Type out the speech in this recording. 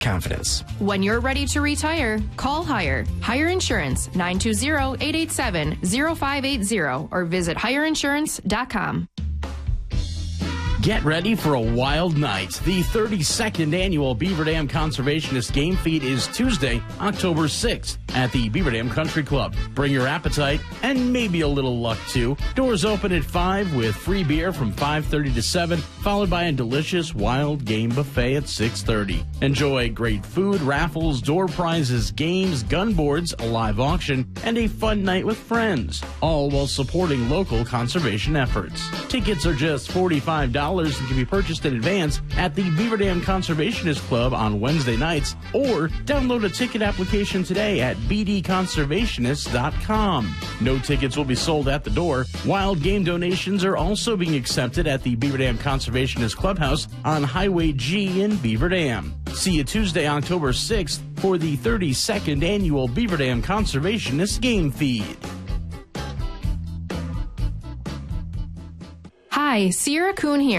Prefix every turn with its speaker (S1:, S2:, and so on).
S1: confidence.
S2: When you're ready to retire, call Hire. Hire Insurance, 920-887-0580 or visit hireinsurance.com.
S3: Get ready for a wild night. The 32nd annual Beaver Dam Conservationist Game Feed is Tuesday, October 6th at the Beaver Dam Country Club. Bring your appetite and maybe a little luck too. Doors open at 5 with free beer from 5:30 to 7, followed by a delicious wild game buffet at 6:30. Enjoy great food, raffles, door prizes, games, gun boards, a live auction, and a fun night with friends, all while supporting local conservation efforts. Tickets are just $45 and can be purchased in advance at the Beaver Dam Conservationist Club on Wednesday nights, or download a ticket application today at bdconservationist.com. No tickets will be sold at the door. Wild game donations are also being accepted at the Beaver Dam Conservationist Clubhouse on Highway G in Beaver Dam. See you Tuesday, October 6th for the 32nd annual Beaver Dam Conservationist Game Feed.
S2: Hi, Sierra Kuhn here.